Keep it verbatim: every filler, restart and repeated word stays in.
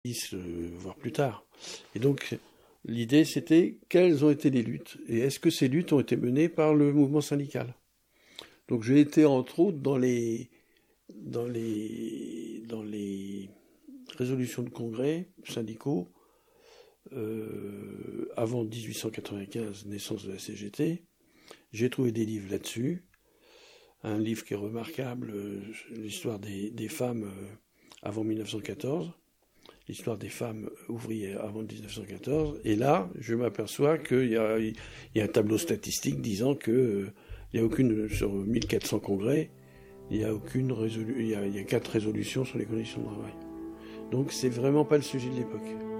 euh, voire plus tard. Et donc, l'idée, c'était quelles ont été les luttes et est-ce que ces luttes ont été menées par le mouvement syndical. Donc, j'ai été entre autres dans les dans les dans les résolutions de congrès syndicaux euh, avant dix-huit cent quatre-vingt-quinze, naissance de la C G T. J'ai trouvé des livres là-dessus. Un livre qui est remarquable, euh, l'histoire des, des femmes euh, avant mille neuf cent quatorze, l'histoire des femmes ouvrières avant mille neuf cent quatorze. Et là, je m'aperçois qu'il y a, il y a un tableau statistique disant que euh, il y a aucune, sur mille quatre cents congrès, il y a aucune résolu, il y a, il y a quatre résolutions sur les conditions de travail. Donc c'est vraiment pas le sujet de l'époque.